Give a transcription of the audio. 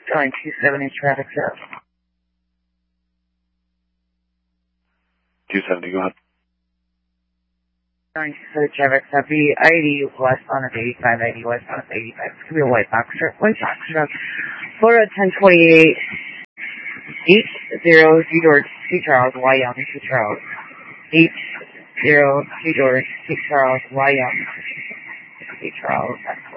270 traffic stop. 270, go ahead. 270 traffic stop. Be 80 westbound of 85, 80 westbound of 85. It's going to be a white box truck. Florida 1028. 80 C George, C Charles, Y Young, C Charles. 80 C George, C Charles, Y Young, C Charles.